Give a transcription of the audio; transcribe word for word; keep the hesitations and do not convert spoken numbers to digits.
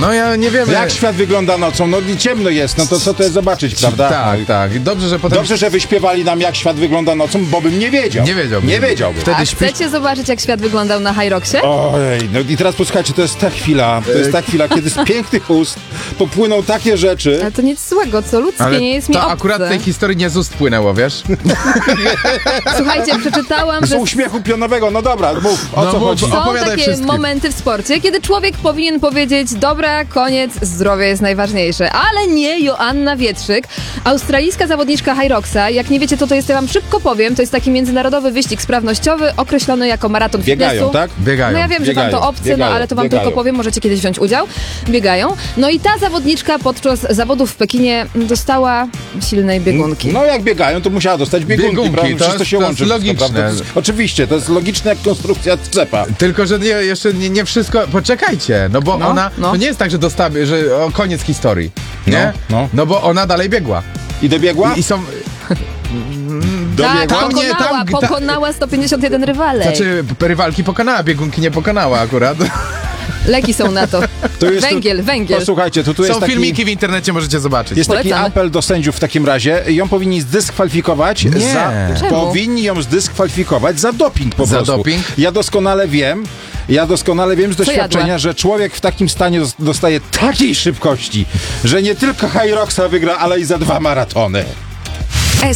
No ja nie wiem. Jak świat wygląda nocą? No i ciemno jest, no to co to jest zobaczyć, prawda? Tak, tak. Dobrze, że potem... Dobrze, że wyśpiewali nam, jak świat wygląda nocą, bo bym nie wiedział. Nie wiedziałbym. Nie wiedziałbym. Wtedy A śpisz... chcecie zobaczyć, jak świat wyglądał na High Rocksie? Ojej, no i teraz posłuchajcie, to jest ta chwila, to jest ta chwila, kiedy z pięknych ust popłyną takie rzeczy. Ale to nic złego, co ludzkie, Ale nie jest mi to obce. akurat tej historii nie z ust płynęło, wiesz? Słuchajcie, przeczytałam, Z że uśmiechu pionowego, no dobra, mów, o No co mów, chodzi? o- są opowiadaj takie wszystkim. momenty w sporcie, kiedy człowiek powinien powiedzieć: dobra, koniec, zdrowie jest najważniejsze. Ale nie Joanna Wietrzyk, australijska zawodniczka High Rocksa. Jak nie wiecie, co to jest, ja wam szybko powiem. To jest taki międzynarodowy wyścig sprawnościowy, określony jako maraton Biegają, fitnessu. tak? Biegają. No ja wiem, że Biegają, wam to obce, biegają, no ale to wam biegają. tylko powiem, możecie kiedyś wziąć udział. Biegają. No i ta zawodniczka podczas zawodów w Pekinie dostała silnej biegunki. No jak biegają, to musiała dostać biegunki, Biegunki, prawda? to Przecież to jest- się to łączy. jest wszystko, logiczne. prawda? To jest, oczywiście, to jest logiczne jak konstrukcja cepa. Tylko, że nie, jeszcze nie, nie wszystko... Poczekajcie, no bo No, ona... no. To nie jest tak, że dostała, że o, koniec historii, nie? No, no. No bo ona dalej biegła. I dobiegła? I, i są... Tak, Tam nie, pokonała, tam- ta- pokonała sto pięćdziesiąt jeden rywalej. Znaczy, rywalki pokonała, biegunki nie pokonała akurat. Leki są na to. To jest tu- Węgiel, węgiel. Posłuchajcie, to tu jest Są taki... filmiki w internecie, możecie zobaczyć. Jest taki Polecamy. apel do sędziów w takim razie. Ją powinni zdyskwalifikować. Nie. Za, Czemu? powinni ją zdyskwalifikować za doping po Za prostu. doping? Ja doskonale wiem, ja doskonale wiem z doświadczenia, jadła? że człowiek w takim stanie dos- dostaje takiej szybkości, że nie tylko High Rocksa wygra, ale i za dwa maratony.